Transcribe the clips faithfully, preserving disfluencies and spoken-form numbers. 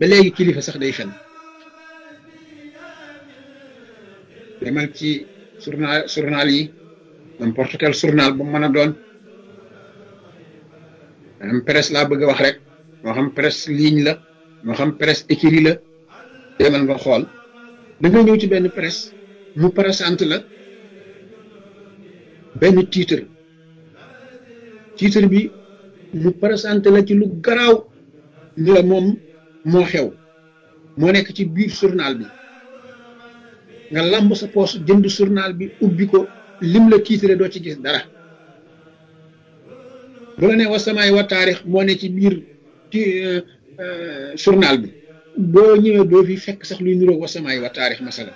ba léegi kilifa sax day fen demal ci journal journal yi n'importe quel journal bu mën a doon am presse laa bëgg a wax rek moo xam presse ligne la moo xam presse écrit la demal nga xool da nga ñëw ci benn presse mu présente la benn titre titre bi mu présente la ci lu garaaw ni la moom moo xew moo nekk ci biir journal bi nga lamb sa poos jënd journal bi ubbi ko lim la titre doo ci gis dara bu la ne wasamaay wa taarix moo ne ci biir ci journal bi boo ñëwee doo fi fekk sax luy niroog wasamaay wa taarix masala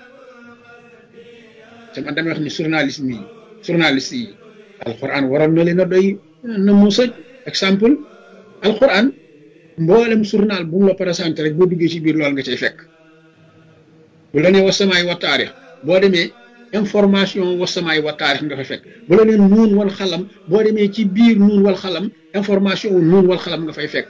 te man damay wax ni journalisme yi journaliste yi alquran waroon na leen a doy na mu sëj exemple alquran mboolem journal bu mu la présenté rek boo duggee ci biir loolu nga cay fekk bu la nee wasamaay wa taarix boo demee information wasamaay wa taarix nga fay fekk bu la nee nuun wal xalam boo demee ci biir nuun wal xalam information wu nuun wal xalam nga fay fekk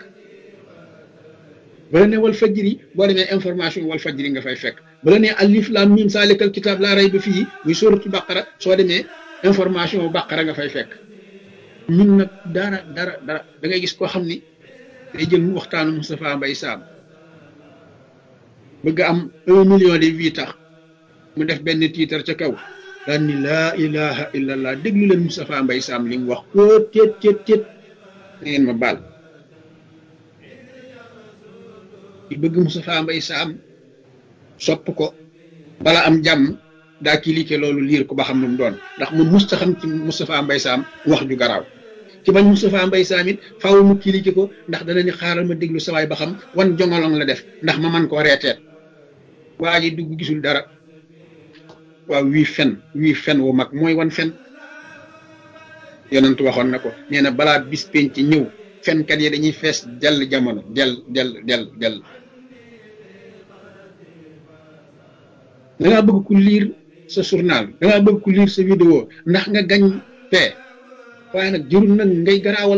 bu la nee wal fajri boo demee information wal fajri nga fay fekk bu la nee alif lam mim salikal kitab laa rayba fii muy suratul baqara soo demee information baqara nga fay fekk ñun nag dara dara dara da ngay gis koo xam ni day jël mu waxtaanu Moustapha Mbaye Sam bëgg am un million de vues tax mu def benn titre ca kaw daan ni laa ilaha illallah déglu leen Moustapha Mbaye Sam li mu wax ko téet téet téet na ngeen ma baal di bëgg Moustapha Mbaye Sam sopp ko bala am jàmm daa cliquer loolu liir ko ba xam lu mu doon ndax mu musta xam ci Moustapha Mbaye Sam wax ju garaaw ci bañ Moustapha Mbaye Sam it faaw mu cliquer ko ndax dana ni xaaral ma déglu sawaay ba xam wan jongolong la def ndax ma man koo reeteet waa ji dugg gisul dara waaw wii fen wii fen wu mag mooy wan fen yonent waxoon na ko nee na balaa bis penc ci ñëw fenkat yi dañuy fees dell jamono del del del del da ngaa bëgg ku lire sa journal da ngaa bëgg ku lire sa vidéo ndax nga gañ pee waaye nag jërul nag ngay garaawal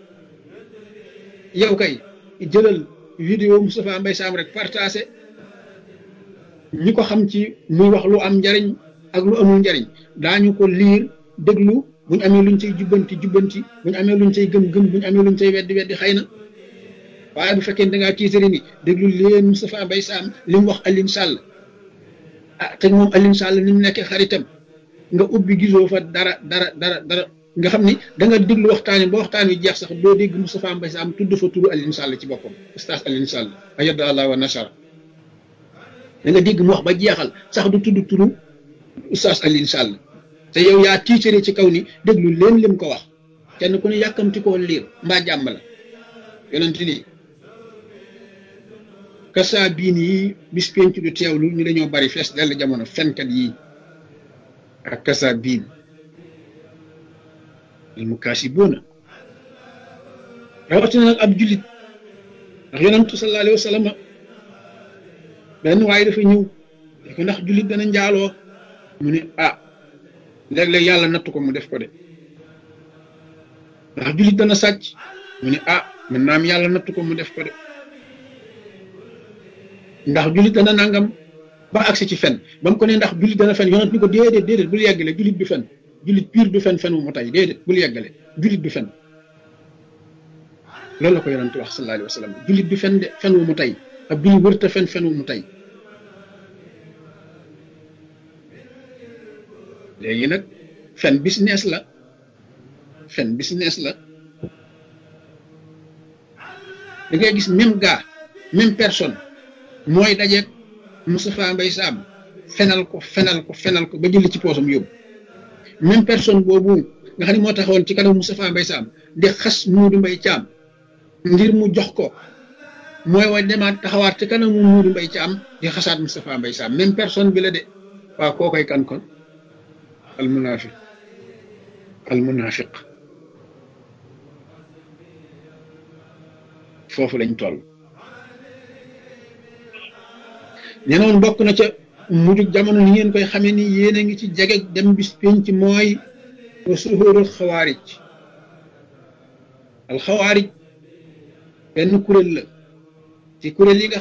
yow kay jëlal vidéo Moustapha Mbaye Sam rek partagé ñi ko xam ci muy wax lu am njariñ ak lu amul njariñ daañu ko liir déglu buñ amee luñ cay jubbanti jubbanti buñ amee luñ cay gëm gëm buñ amee luñ cay weddi weddi xëy na waaye bu fekkee da ngaa tiitari ni déglu leen Moustapha Mbaye Sam li mu wax Alioune Sall ah te moom Alioune Sall ni mu nekkee xaritam nga ubbi gisoo fa dara dara dara dara nga xam ni da nga déglu waxtaan wi ba waxtaan wi jeex sax doo dégg Moustapha Mbaye Sam tudd fa turu Alioune Sall ci boppam ustaas Alioune Sall ayada allah wa nasara da nga dégg mu wax ba jeexal sax du tudd turu ustaas Alioune Sall te yow yaa tiitare ci kaw ni déglu leen lim ko wax kenn ku ne yàkkamti koo liir mbaa jàmm la yonent ni kasa biin yi bis penc du teewlu ñu dañoo bari fees dell jamono fenkat yi ak kasa biin al mukaasibuuna rawatina nag ab jullit ndax yonentu sallallahu alayhi wa sallam benn waaye dafa ñëw ko ndax jullit dana njaaloo mu ne ah léeg-léeg yàlla nattu ko mu def ko de ndax jullit dana sàcc mu ne ah man naam yàlla nattu ko mu def ko de ndax jullit dana nangam ba agsi ci fen ba mu ko ne ndax jullit dana fen yonent ni ko déedéet déedéet bul yeggale jullit du fen jullit piir du fen fen wu mu tay déedéet bul yeggale jullit du fen loolu la ko yonent wax sallallahu alayhi wa sallam jullit du fen de fen wu mu tay ab jullit wërta fen fen wu mu tay léegi nag fen business la fen business la da ngay gis même gars même personne mooy dajeeg Moustapha Mbaye Sam fenal ko fenal ko fenal ko ba jëli ci poosam yóbbu même personne boobu nga xam ne moo taxawoon ci kanam Moustapha Mbaye Sam di xas Muudu Mbaye Caam ngir mu jox ko mooy wa demaat taxawaat ci kanam Muudu Mbaye Caam di xasaat Moustapha Mbaye Sam même personne bi la de waaw koo koy kan kon al munafiq al munafiq foofu lañ toll ñenoon bokk na ca mujug jamono ni ngeen koy xamee ni yéen a ngi ci jege dem bis penc mooy wa suhurul xawaarij al xawaarij benn kuréel la ci kuréel yi nga